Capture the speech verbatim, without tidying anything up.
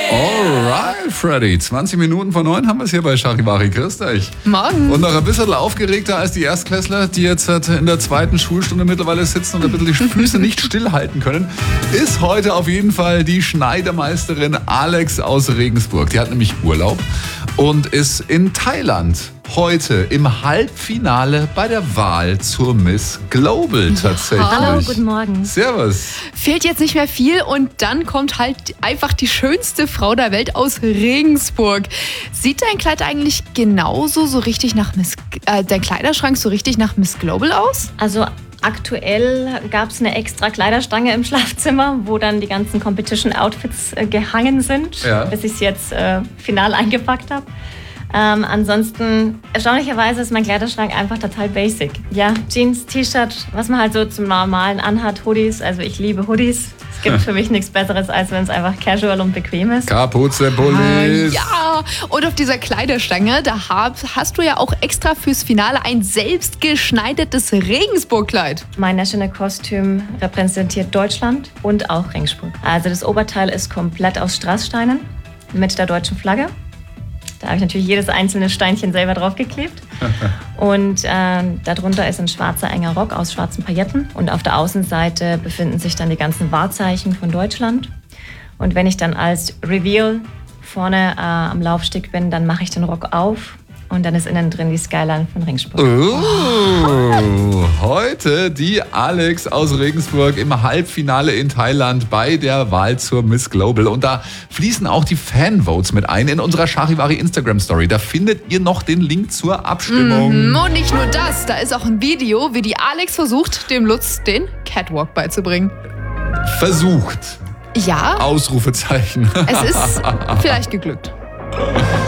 Alright, Freddy. zwanzig Minuten vor neun haben wir es hier bei Charivari. Grüß dich. Morgen. Und noch ein bisschen aufgeregter als die Erstklässler, die jetzt in der zweiten Schulstunde mittlerweile sitzen und ein bisschen die Füße nicht stillhalten können, ist heute auf jeden Fall die Schneidermeisterin Alex aus Regensburg. Die hat nämlich Urlaub und ist in Thailand heute im Halbfinale bei der Wahl zur Miss Global tatsächlich. Hallo, guten Morgen. Servus. Fehlt jetzt nicht mehr viel und dann kommt halt einfach die schönste Frau der Welt aus Regensburg. Sieht dein Kleid eigentlich genauso so richtig nach Miss, äh, dein Kleiderschrank so richtig nach Miss Global aus? Also aktuell gab es eine extra Kleiderstange im Schlafzimmer, wo dann die ganzen Competition-Outfits äh, gehangen sind, Ja. bis ich es jetzt äh, final eingepackt habe. Ähm, ansonsten, erstaunlicherweise ist mein Kleiderschrank einfach total basic. Ja, Jeans, T-Shirt, was man halt so zum Normalen anhat, Hoodies. Also ich liebe Hoodies. Es gibt für mich nichts Besseres, als wenn es einfach casual und bequem ist. Kapuze, Pullis. Ja, und auf dieser Kleiderstange, da hab, hast du ja auch extra fürs Finale ein selbstgeschneidertes Regensburg-Kleid. Mein National Costume repräsentiert Deutschland und auch Regensburg. Also das Oberteil ist komplett aus Strasssteinen mit der deutschen Flagge. Da habe ich natürlich jedes einzelne Steinchen selber draufgeklebt. Und äh, darunter ist ein schwarzer enger Rock aus schwarzen Pailletten. Und auf der Außenseite befinden sich dann die ganzen Wahrzeichen von Deutschland. Und wenn ich dann als Reveal vorne äh, am Laufsteg bin, dann mache ich den Rock auf. Und dann ist innen drin die Skyline von Regensburg. Oh, heute die Alex aus Regensburg im Halbfinale in Thailand bei der Wahl zur Miss Global. Und da fließen auch die Fanvotes mit ein in unserer Charivari Instagram-Story. Da findet ihr noch den Link zur Abstimmung. Mhm, und nicht nur das, da ist auch ein Video, wie die Alex versucht, dem Lutz den Catwalk beizubringen. Versucht. Ja, Ausrufezeichen. es ist vielleicht geglückt.